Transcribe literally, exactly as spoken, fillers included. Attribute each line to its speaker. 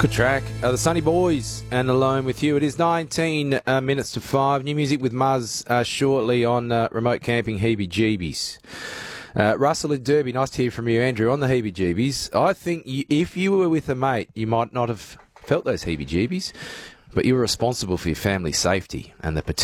Speaker 1: Good track. Uh, the Sunny Boys and Alone With You. It is nineteen uh, minutes to five. New music with Muzz uh, shortly on uh, Remote Camping Heebie-Jeebies. Uh, Russell in Derby, nice to hear from you, Andrew, on the Heebie-Jeebies. I think you, if you were with a mate, you might not have felt those Heebie-Jeebies, but you were responsible for your family's safety and the potential